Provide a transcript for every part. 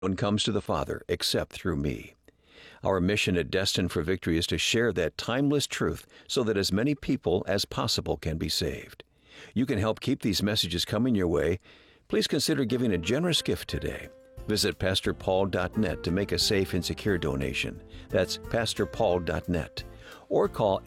one comes to the Father except through me. Our mission at Destined for Victory is to share that timeless truth so that as many people as possible can be saved. You can help keep these messages coming your way. Please consider giving a generous gift today. Visit PastorPaul.net to make a safe and secure donation. That's PastorPaul.net. Or call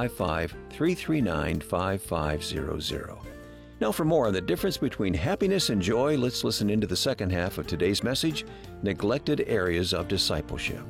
855-339-5500. Now for more on the difference between happiness and joy, let's listen into the second half of today's message, Neglected Areas of Discipleship.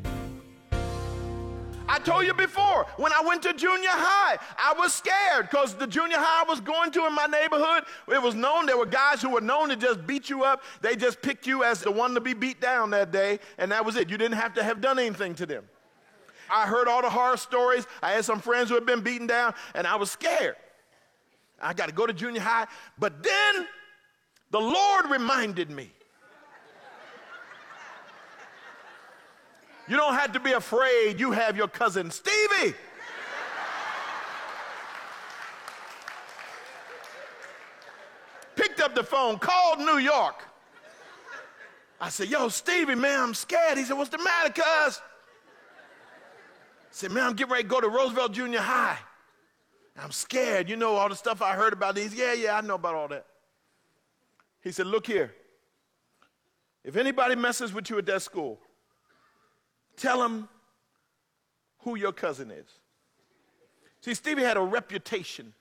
I told you before, when I went to junior high, I was scared because the junior high I was going to in my neighborhood, it was known there were guys who were known to just beat you up. They just picked you as the one to be beat down that day, and that was it. You didn't have to have done anything to them. I heard all the horror stories. I had some friends who had been beaten down, and I was scared. I got to go to junior high. But then the Lord reminded me, you don't have to be afraid. You have your cousin Stevie. Picked up the phone, called New York. I said, yo, Stevie, man, I'm scared. He said, what's the matter, cuz? I said, man, I'm getting ready to go to Roosevelt Junior High. I'm scared. You know all the stuff I heard about these? Yeah, I know about all that. He said, look here. If anybody messes with you at that school, tell them who your cousin is. See, Stevie had a reputation.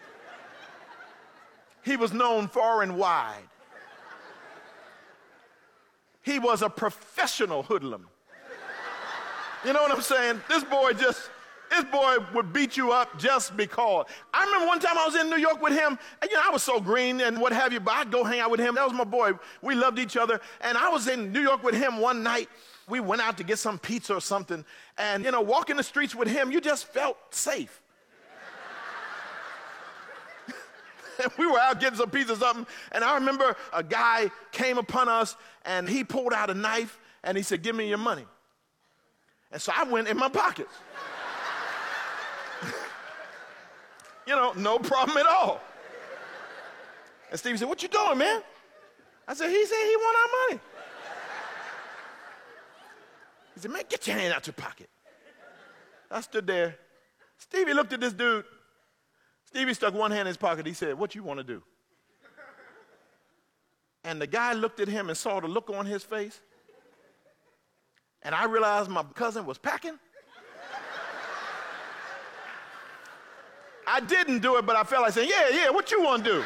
He was known far and wide. He was a professional hoodlum. You know what I'm saying? This boy would beat you up just because. I remember one time I was in New York with him, and I was so green and what have you, but I'd go hang out with him. That was my boy. We loved each other. And I was in New York with him one night. We went out to get some pizza or something, and walking the streets with him, you just felt safe. And we were out getting some pizza or something, and I remember a guy came upon us, and he pulled out a knife, and he said, give me your money. And so I went in my pockets. No problem at all. And Stevie said, what you doing, man? I said, he said he want our money. He said, man, get your hand out your pocket. I stood there. Stevie looked at this dude. Stevie stuck one hand in his pocket. He said, what you want to do? And the guy looked at him and saw the look on his face. And I realized my cousin was packing. I didn't do it, but I felt like saying, yeah, what you want to do?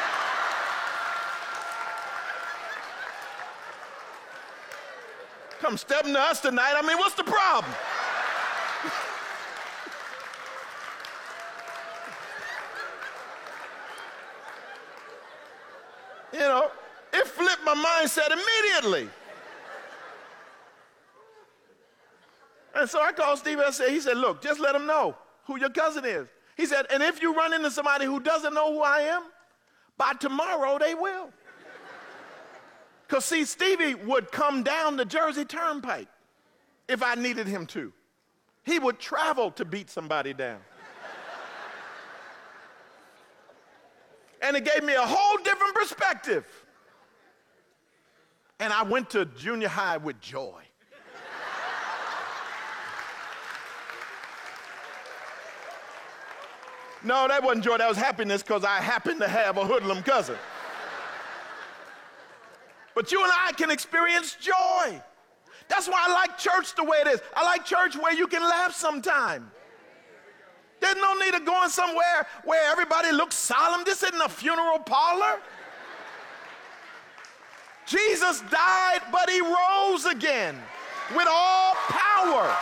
Come stepping to us tonight. I mean, what's the problem? It flipped my mindset immediately. And so I called Steve and he said, look, just let him know who your cousin is. He said, and if you run into somebody who doesn't know who I am, by tomorrow they will. Because, see, Stevie would come down the Jersey Turnpike if I needed him to. He would travel to beat somebody down. And it gave me a whole different perspective. And I went to junior high with joy. No, that wasn't joy. That was happiness because I happened to have a hoodlum cousin. But you and I can experience joy. That's why I like church the way it is. I like church where you can laugh sometime. There's no need of going somewhere where everybody looks solemn. This isn't a funeral parlor. Jesus died, but he rose again with all power.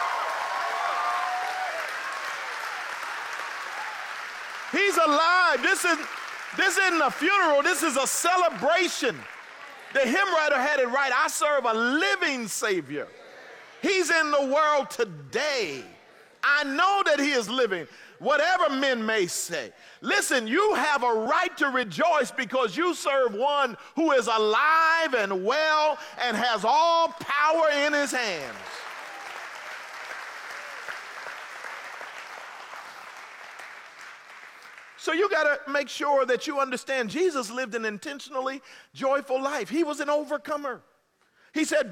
He's alive. This isn't a funeral. This is a celebration. The hymn writer had it right. I serve a living Savior. He's in the world today. I know that he is living, whatever men may say. Listen, you have a right to rejoice because you serve one who is alive and well and has all power in his hands. So you got to make sure that you understand Jesus lived an intentionally joyful life. He was an overcomer. He said,